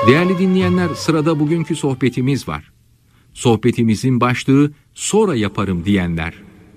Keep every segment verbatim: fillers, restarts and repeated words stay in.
Değerli dinleyenler, sırada bugünkü sohbetimiz var. Sohbetimizin başlığı sonra yaparım diyenler.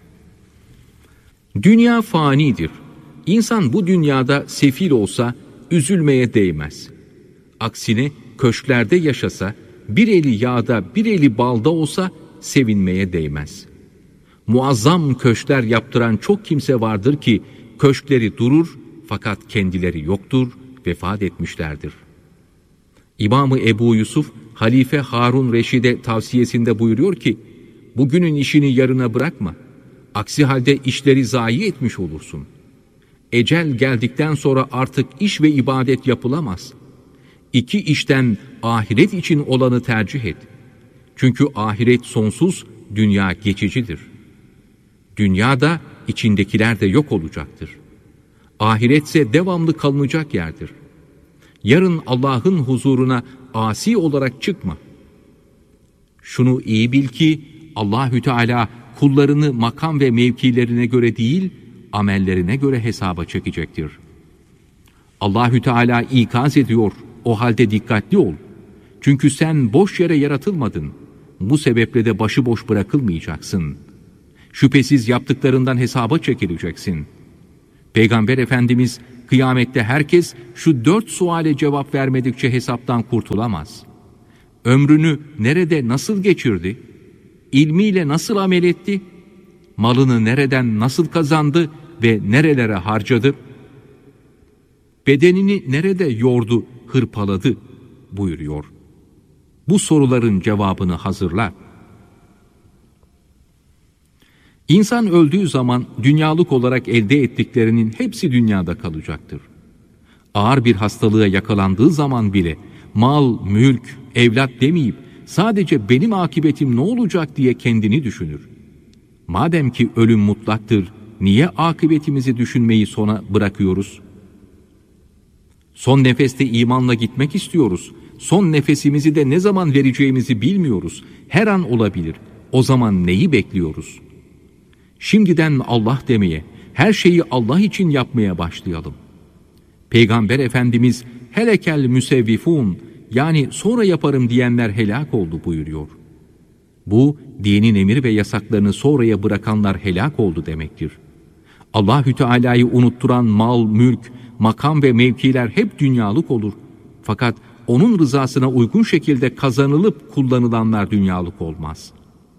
Dünya fanidir. İnsan bu dünyada sefil olsa üzülmeye değmez. Aksine köşklerde yaşasa, bir eli yağda bir eli balda olsa sevinmeye değmez. Muazzam köşkler yaptıran çok kimse vardır ki köşkleri durur fakat kendileri yoktur, vefat etmişlerdir. İmam-ı Ebu Yusuf, Halife Harun Reşid'e tavsiyesinde buyuruyor ki, bugünün işini yarına bırakma. Aksi halde işleri zayi etmiş olursun. Ecel geldikten sonra artık iş ve ibadet yapılamaz. İki işten ahiret için olanı tercih et. Çünkü ahiret sonsuz, dünya geçicidir. Dünyada içindekiler de yok olacaktır. Ahiretse devamlı kalınacak yerdir. Yarın Allah'ın huzuruna asi olarak çıkma. Şunu iyi bil ki Allahü Teala kullarını makam ve mevkilerine göre değil, amellerine göre hesaba çekecektir. Allahü Teala ikaz ediyor, o halde dikkatli ol. Çünkü sen boş yere yaratılmadın. Bu sebeple de başıboş bırakılmayacaksın. Şüphesiz yaptıklarından hesaba çekileceksin. Peygamber Efendimiz, kıyamette herkes şu dört suale cevap vermedikçe hesaptan kurtulamaz. Ömrünü nerede nasıl geçirdi? İlmiyle nasıl amel etti? Malını nereden nasıl kazandı ve nerelere harcadı? Bedenini nerede yordu, hırpaladı buyuruyor. Bu soruların cevabını hazırla. İnsan öldüğü zaman dünyalık olarak elde ettiklerinin hepsi dünyada kalacaktır. Ağır bir hastalığa yakalandığı zaman bile mal, mülk, evlat demeyip sadece benim akıbetim ne olacak diye kendini düşünür. Madem ki ölüm mutlaktır, niye akıbetimizi düşünmeyi sona bırakıyoruz? Son nefeste imanla gitmek istiyoruz. Son nefesimizi de ne zaman vereceğimizi bilmiyoruz. Her an olabilir. O zaman neyi bekliyoruz? Şimdiden Allah demeye, her şeyi Allah için yapmaya başlayalım. Peygamber Efendimiz helekel müsevvifun, yani sonra yaparım diyenler helak oldu buyuruyor. Bu dinin emir ve yasaklarını sonraya bırakanlar helak oldu demektir. Allahü Teala'yı unutturan mal, mülk, makam ve mevkiler hep dünyalık olur. Fakat onun rızasına uygun şekilde kazanılıp kullanılanlar dünyalık olmaz.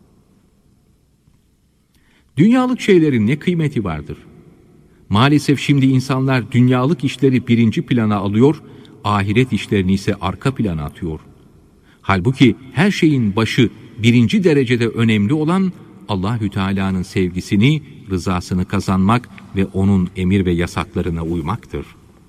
Dünyalık şeylerin ne kıymeti vardır? Maalesef şimdi insanlar dünyalık işleri birinci plana alıyor, ahiret işlerini ise arka plana atıyor. Halbuki her şeyin başı birinci derecede önemli olan Allahü Teala'nın sevgisini, rızasını kazanmak ve onun emir ve yasaklarına uymaktır.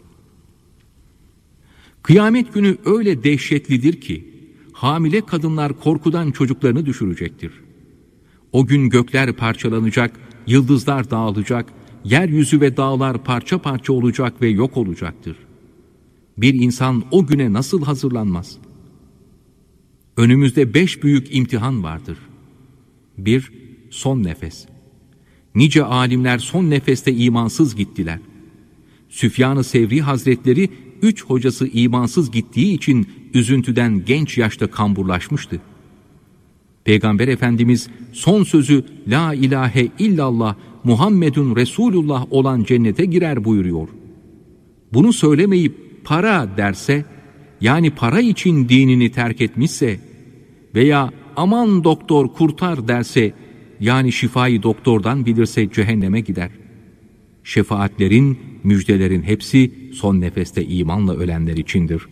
Kıyamet günü öyle dehşetlidir ki hamile kadınlar korkudan çocuklarını düşürecektir. O gün gökler parçalanacak, yıldızlar dağılacak, yeryüzü ve dağlar parça parça olacak ve yok olacaktır. Bir insan o güne nasıl hazırlanmaz? Önümüzde beş büyük imtihan vardır. Bir, son nefes. Nice alimler son nefeste imansız gittiler. Süfyan-ı Sevri Hazretleri, üç hocası imansız gittiği için üzüntüden genç yaşta kamburlaşmıştı. Peygamber Efendimiz son sözü La ilahe illallah Muhammedun Resulullah olan cennete girer buyuruyor. Bunu söylemeyip para derse, yani para için dinini terk etmişse veya aman doktor kurtar derse, yani şifayı doktordan bilirse cehenneme gider. Şefaatlerin, müjdelerin hepsi son nefeste imanla ölenler içindir.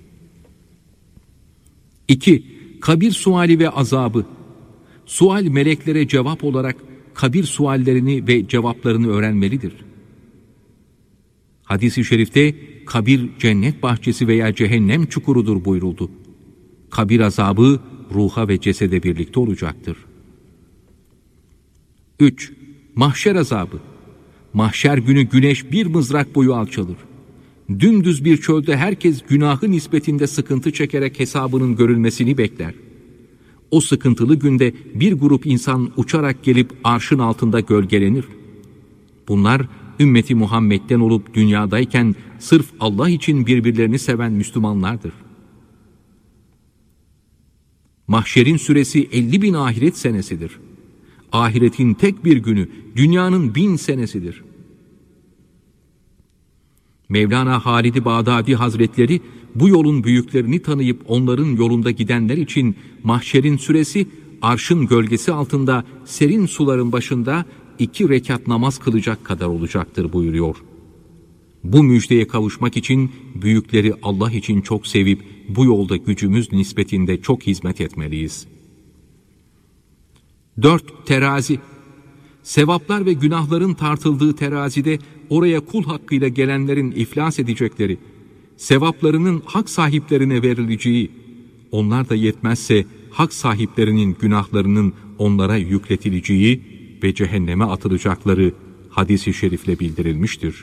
İki, kabir suali ve azabı. Sual meleklere cevap olarak kabir suallerini ve cevaplarını öğrenmelidir. Hadis-i şerifte kabir cennet bahçesi veya cehennem çukurudur buyuruldu. Kabir azabı ruha ve cesede birlikte olacaktır. Üç, mahşer azabı. Mahşer günü güneş bir mızrak boyu alçalır. Dümdüz bir çölde herkes günahı nispetinde sıkıntı çekerek hesabının görülmesini bekler. O sıkıntılı günde bir grup insan uçarak gelip arşın altında gölgelenir. Bunlar ümmeti Muhammed'den olup dünyadayken sırf Allah için birbirlerini seven Müslümanlardır. Mahşerin süresi elli bin ahiret senesidir. Ahiretin tek bir günü dünyanın bin senesidir. Mevlana Halid-i Bağdadi Hazretleri bu yolun büyüklerini tanıyıp onların yolunda gidenler için mahşerin süresi arşın gölgesi altında serin suların başında iki rekat namaz kılacak kadar olacaktır buyuruyor. Bu müjdeye kavuşmak için büyükleri Allah için çok sevip bu yolda gücümüz nispetinde çok hizmet etmeliyiz. dört. Terazi. Sevaplar ve günahların tartıldığı terazide oraya kul hakkıyla gelenlerin iflas edecekleri, sevaplarının hak sahiplerine verileceği, onlar da yetmezse hak sahiplerinin günahlarının onlara yükletileceği ve cehenneme atılacakları hadis-i şerifle bildirilmiştir.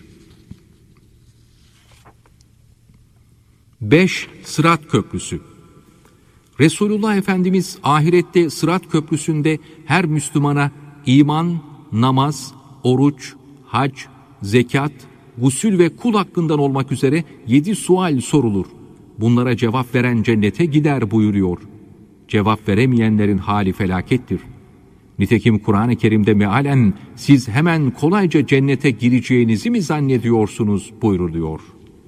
beş. Sırat Köprüsü. Resulullah Efendimiz ahirette Sırat Köprüsü'nde her Müslümana iman, namaz, oruç, hac, zekat, gusül ve kul hakkından olmak üzere yedi sual sorulur. Bunlara cevap veren cennete gider buyuruyor. Cevap veremeyenlerin hali felakettir. Nitekim Kur'an-ı Kerim'de mealen siz hemen kolayca cennete gireceğinizi mi zannediyorsunuz buyruluyor.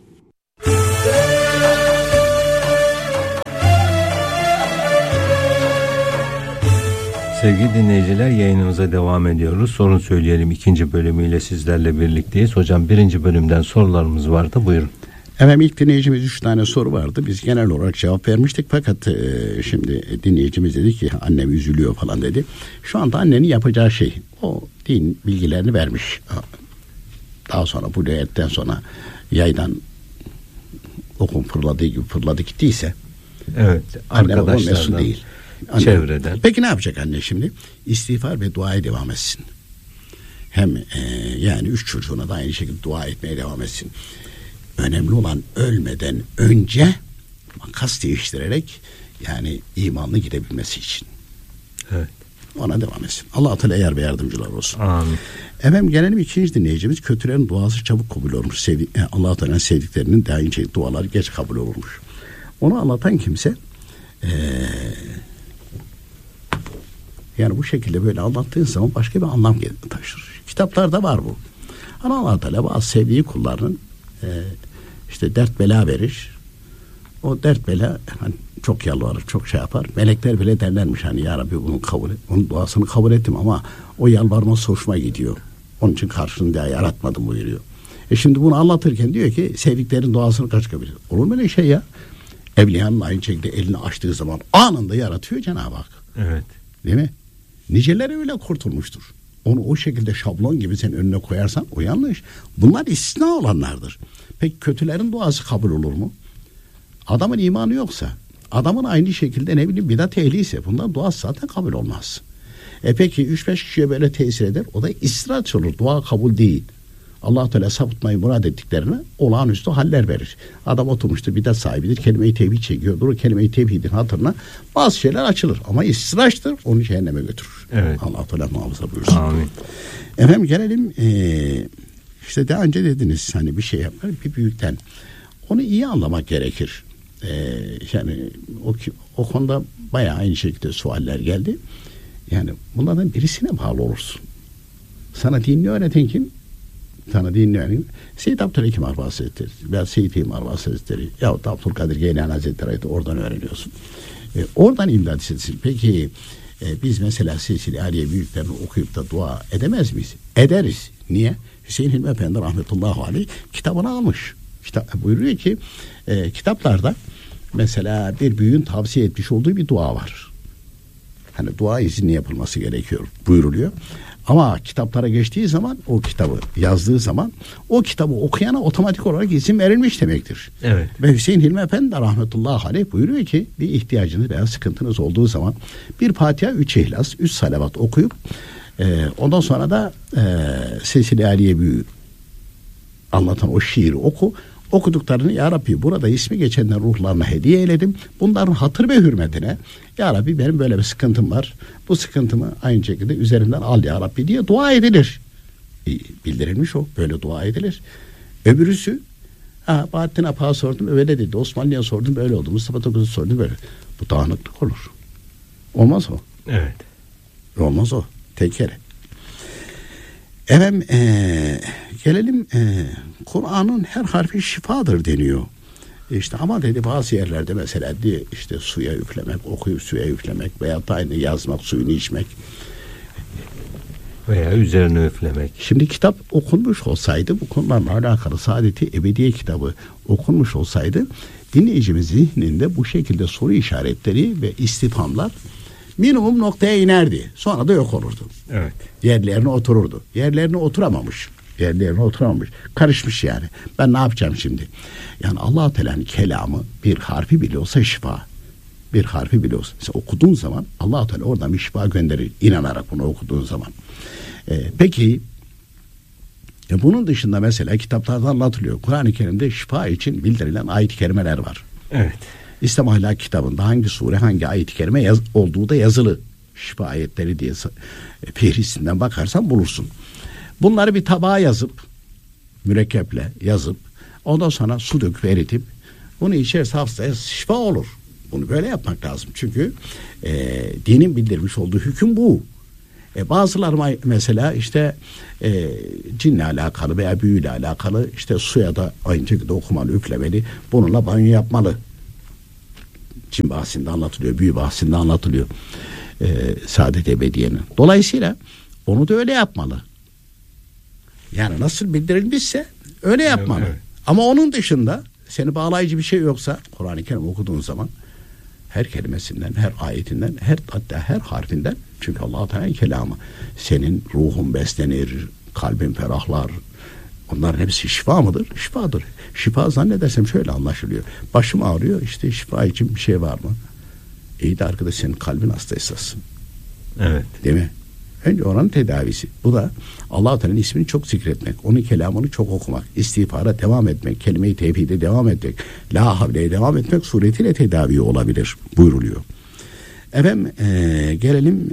Sevgili dinleyiciler, yayınımıza devam ediyoruz. Sorun söyleyelim ikinci bölümüyle sizlerle birlikteyiz. Hocam birinci bölümden sorularımız vardı, buyurun. Efendim ilk dinleyicimiz üç tane soru vardı. Biz genel olarak cevap vermiştik fakat e, şimdi dinleyicimiz dedi ki annem üzülüyor falan dedi. Şu anda annenin yapacağı şey o din bilgilerini vermiş. Daha sonra bu rivayetten sonra yaydan okun fırladığı gibi fırladı gittiyse evet, arkadaşlardan değil. Anne, çevreden. Peki ne yapacak anne şimdi? İstiğfar ve duaya devam etsin. Hem e, yani üç çocuğuna da aynı şekilde dua etmeye devam etsin. Önemli olan ölmeden önce makas değiştirerek yani imanlı gidebilmesi için. Evet. Ona devam etsin. Allah Teala yar ve yardımcılar olsun. Amin. Efendim gelelim ikinci dinleyicimiz. Kötülerin duası çabuk kabul olmuş. Sevdi, Allah Teala'nın sevdiklerinin daha ince duaları geç kabul olmuş. Onu anlatan kimse ee, yani bu şekilde böyle anlattığın zaman başka bir anlam taşır. Kitaplarda var bu. Ama Allah Teala bazı sevdiği kullarının e, işte dert bela verir. O dert bela hani çok yalvarır, çok şey yapar. Melekler bile derlermiş hani ya Rabbi bunun kabul et, onun duasını kabul ettim ama o yalvarması hoşuma gidiyor. Onun için karşılığını daha yaratmadım buyuruyor. E şimdi bunu anlatırken diyor ki sevdiklerin duasını kaç kabul ediyor. Olur mu öyle şey ya? Evliyanın aynı şekilde elini açtığı zaman anında yaratıyor Cenab-ı Hak. Evet. Değil mi? Niceleri öyle kurtulmuştur. Onu o şekilde şablon gibi sen önüne koyarsan o yanlış. Bunlar istisna olanlardır. Peki kötülerin duası kabul olur mu? Adamın imanı yoksa, adamın aynı şekilde ne bileyim bidat ehliyse bundan duası zaten kabul olmaz. E peki üç beş kişiye böyle tesir eder. O da istirahat olur. Dua kabul değil. Allah Teala sapıtmayı murad ettiklerine olağanüstü haller verir. Adam oturmuştur, bidat sahibidir, kelime-i tevhid çekiyordur. O kelime-i tevhidin hatırına bazı şeyler açılır. Ama istiraçtır, onu cehenneme götürür. Evet. Allah Teala muhafaza buyursun. Amin. Efendim gelelim ee, işte daha önce dediniz hani bir şey yapar bir büyükten. Onu iyi anlamak gerekir. Ee, yani o, o konuda bayağı aynı şekilde sualler geldi. Yani bunlardan birisine bağlı olursun. Sana dinini öğreten kim? Sana dinleyelim. Seyyid Abdülhakim Arba Hazretleri veya Seyyid İmam Arba Hazretleri yahut da Abdülkadir Geylani Hazretleri oradan öğreniyorsun. E, oradan imdad etsin. Peki e, biz mesela Silsile-i Aliye büyüklerini okuyup da dua edemez miyiz? Ederiz. Niye? Hüseyin Hilmi Efendi rahmetullahi aleyh kitabını almış. Kitap, buyuruyor ki e, kitaplarda mesela bir büyüğün tavsiye etmiş olduğu bir dua var. Hani dua izinli yapılması gerekiyor buyuruluyor. Ama kitaplara geçtiği zaman o kitabı yazdığı zaman o kitabı okuyana otomatik olarak izin verilmiş demektir. Evet. Ve Hüseyin Hilmi Efendi de rahmetullahi aleyh buyuruyor ki bir ihtiyacınız veya sıkıntınız olduğu zaman bir Fatiha, üç İhlas, üç salavat okuyup e, ondan sonra da e, Silsile-i Aliye büyüğü anlatan o şiiri oku. Okuduklarını ya Rabbi burada ismi geçenler ruhlarına hediye eyledim. Bunların hatır ve hürmetine ya Rabbi benim böyle bir sıkıntım var. Bu sıkıntımı aynı şekilde üzerinden al ya Rabbi diye dua edilir. E, bildirilmiş o. Böyle dua edilir. Öbürüsü ha, Bahattin Apa'ya sordum öyle dedi. Osmanlı'ya sordum böyle oldu. Mustafa Topuz'a sordum böyle. Bu dağınıklık olur. Olmaz o. Evet. Olmaz o. Tek kere. Efendim ee, gelelim ee, Kur'an'ın her harfi şifadır deniyor. İşte ama dedi bazı yerlerde mesela diye işte suya üflemek, okuyup suya üflemek veya da aynı yazmak, suyunu içmek. Veya üzerine üflemek. Şimdi kitap okunmuş olsaydı, bu konularla alakalı Saadet-i Ebediye kitabı okunmuş olsaydı, dinleyicimiz zihninde bu şekilde soru işaretleri ve istifhamlar minimum noktaya inerdi. Sonra da yok olurdu. Evet. Yerlerine otururdu. Yerlerine oturamamış. Yerlerine oturamamış. Karışmış yani. Ben ne yapacağım şimdi? Yani Allah-u Teala'nın kelamı bir harfi bile olsa şifa. Bir harfi bile olsa. Mesela okuduğun zaman Allah-u Teala oradan bir şifa gönderir. İnanarak bunu okuduğun zaman. Ee, peki e bunun dışında mesela kitaplarda anlatılıyor. Kur'an-ı Kerim'de şifa için bildirilen ayet-i kerimeler var. Evet. İslam Ahlak kitabında hangi sure, hangi ayet-i kerime yaz, olduğu da yazılı. Şifa ayetleri diye e, fihristinden bakarsan bulursun. Bunları bir tabağa yazıp, mürekkeple yazıp, ondan sonra su döküp eritip, bunu içerse hastaya şifa olur. Bunu böyle yapmak lazım. Çünkü e, dinin bildirmiş olduğu hüküm bu. E, bazıları mesela işte e, cinle alakalı veya büyüyle alakalı işte suya da aynı şekilde okumalı, üflemeli, bununla banyo yapmalı. Cin bahsinde anlatılıyor, büyü bahsinde anlatılıyor. E, Saadet Ebediye'nin. Dolayısıyla onu da öyle yapmalı. Yani nasıl bildirilmişse öyle yapmalı. Evet, evet. Ama onun dışında seni bağlayıcı bir şey yoksa Kur'an-ı Kerim okuduğun zaman her kelimesinden, her ayetinden, her hatta her harfinden, çünkü Allah Teala'nın kelamı, senin ruhun beslenir, kalbin ferahlar. Onların hepsi şifa mıdır? Şifadır. Şifa zannedersem şöyle anlaşılıyor. Başım ağrıyor, işte şifa için bir şey var mı? İyi de arkadaş, senin kalbin hasta esas. Evet. Değil mi? Önce oranın tedavisi. Bu da Allah-u Teala'nın ismini çok zikretmek, onun kelamını çok okumak, istiğfara devam etmek, kelime-i tevhide devam etmek, la havleye devam etmek suretiyle tedavi olabilir buyruluyor. Efendim ee, gelelim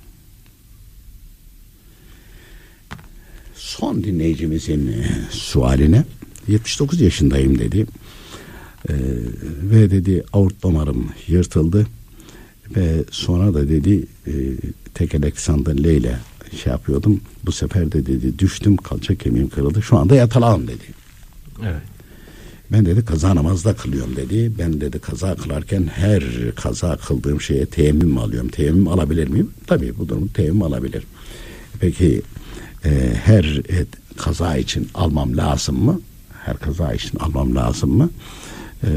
son dinleyicimizin e, sualine. yetmiş dokuz yaşındayım dedi. E, ve dedi aort damarım yırtıldı ve sonra da dedi e, tekerlek sandalyeyle şey yapıyordum. Bu sefer de dedi düştüm, kalça kemiğim kırıldı. Şu anda yatalağım dedi. Evet. Ben dedi kaza namazda kılıyorum dedi. Ben dedi kaza kılarken her kaza kıldığım şeye teyemmüm alıyorum. Teyemmüm alabilir miyim? Tabii bu durum teyemmüm alabilir. Peki e, her e, kaza için almam lazım mı? Her kaza için almam lazım mı? E,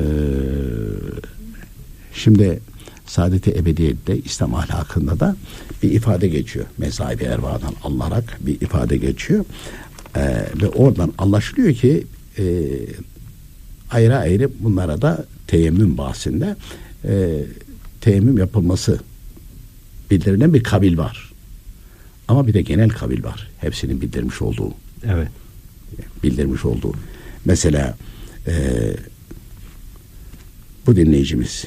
şimdi Saadet-i Ebediye'de İslam ahlakında da bir ifade geçiyor. Mezahib-i Erva'dan alınarak bir ifade geçiyor. Ee, ve oradan anlaşılıyor ki e, ayrı ayrı bunlara da teyemmüm bahsinde e, teyemmüm yapılması bildirilen bir kabil var. Ama bir de genel kabil var. Hepsinin bildirmiş olduğu. Evet. Bildirmiş olduğu. Mesela e, bu dinleyicimiz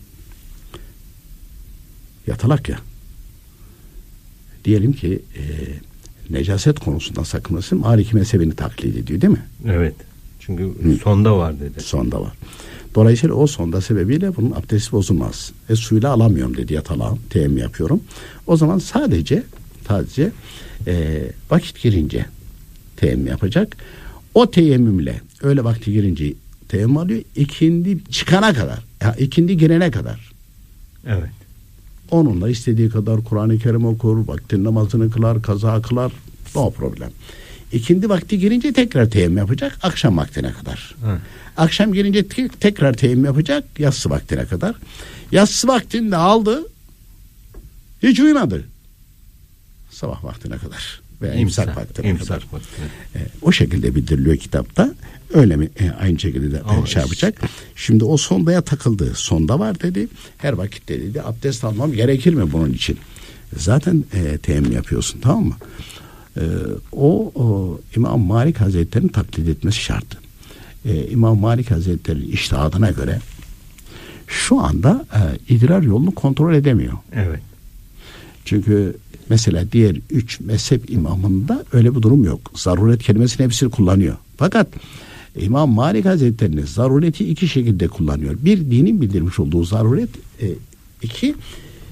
yatalak ya. Diyelim ki e, necaset konusundan sakınması Maliki mezhebini taklit ediyor değil mi? Evet. Çünkü Hı. sonda var dedi. Sonda var. Dolayısıyla o sonda sebebiyle bunun abdesti bozulmaz. E, suyla alamıyorum dedi yatalağım. Teyemmüm yapıyorum. O zaman sadece sadece e, vakit girince teyemmüm yapacak. O teyemmümle öyle vakti girince teyemmüm alıyor. İkindi çıkana kadar. Ya, ikindi girene kadar. Evet. Onunla istediği kadar Kur'an-ı Kerim okur, vaktin namazını kılar, kaza kılar. No problem. İkindi vakti girince tekrar teyemmüm yapacak akşam vaktine kadar. Hı. Akşam girince te- tekrar teyemmüm yapacak yatsı vaktine kadar. Yatsı vaktinde aldı, hiç uyumadı. Sabah vaktine kadar veya imsak, imsak vaktine imsak kadar. Vaktine. E, o şekilde bildiriliyor kitapta. Öyle mi? E, aynı şekilde de Ama şey yapacak. Şimdi o sondaya takıldı. Sonda var dedi. Her vakitte dedi abdest almam gerekir mi bunun için? Zaten e, teyemmüm yapıyorsun, tamam mı? E, o, o İmam Malik Hazretleri'nin taklit etmesi şart. E, İmam Malik Hazretleri'nin içtihadına göre şu anda e, idrar yolunu kontrol edemiyor. Evet. Çünkü mesela diğer üç mezhep imamında öyle bir durum yok. Zaruret kelimesini hepsini kullanıyor. Fakat İmam Malik Hazretleri'nin zarureti iki şekilde kullanıyor. Bir, dinin bildirmiş olduğu zaruret. E, iki,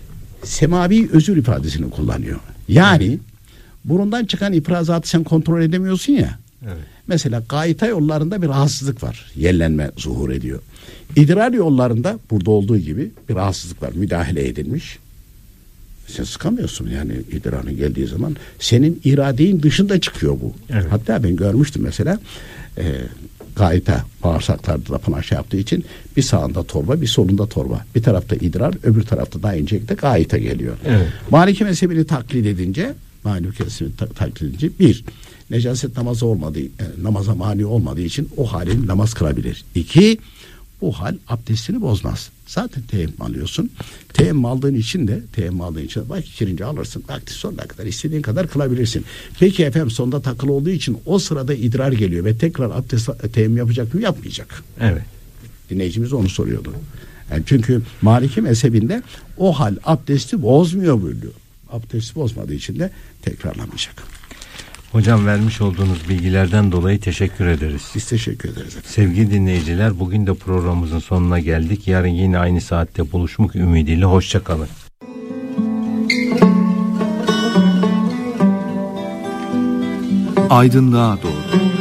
semavi özür ifadesini kullanıyor. Yani burundan çıkan ifrazatı sen kontrol edemiyorsun ya. Evet. Mesela gaita yollarında bir rahatsızlık var. Yellenme zuhur ediyor. İdrar yollarında burada olduğu gibi bir rahatsızlık var. Müdahale edilmiş. Sen sıkamıyorsun yani idrarın geldiği zaman. Senin iradeyin dışında çıkıyor bu. Evet. Hatta ben görmüştüm mesela e, gaita bağırsaklarda da falan şey yaptığı için bir sağında torba bir solunda torba. Bir tarafta idrar öbür tarafta da incelikte gaita geliyor. Evet. Maliki mezhebini taklit edince Maliki mezhebini ta- taklit edince bir necaset namazı olmadığı e, namaza mani olmadığı için o halin namaz kılabilir. İki bu hal abdestini bozmaz. Zaten teyemmüm alıyorsun. Teyemmüm aldığın için de teyemmüm aldığın için de bak girince alırsın. Vakti sonuna kadar istediğin kadar kılabilirsin. Peki efendim sonda takılı olduğu için o sırada idrar geliyor ve tekrar abdest teyemmüm yapacak mı? Yapmayacak. Evet. Dinleyicimiz onu soruyordu. Yani çünkü Maliki mezhebinde o hal abdesti bozmuyor buyuruyor. Abdesti bozmadığı için de tekrarlamayacak. Hocam vermiş olduğunuz bilgilerden dolayı teşekkür ederiz. Biz teşekkür ederiz efendim. Sevgili dinleyiciler, bugün de programımızın sonuna geldik. Yarın yine aynı saatte buluşmak ümidiyle hoşça kalın. Aydınlığa doğru.